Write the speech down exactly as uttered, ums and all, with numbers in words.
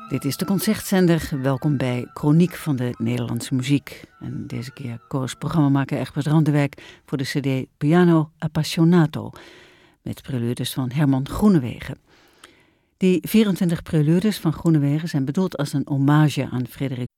Dit is de Concertzender. Welkom bij Chroniek van de Nederlandse muziek. En deze keer koos programmamaker Egbert Randewijk voor de cd Piano Appassionato met preludes van Herman Groenewegen. Die vierentwintig preludes van Groenewegen zijn bedoeld als een hommage aan Frédéric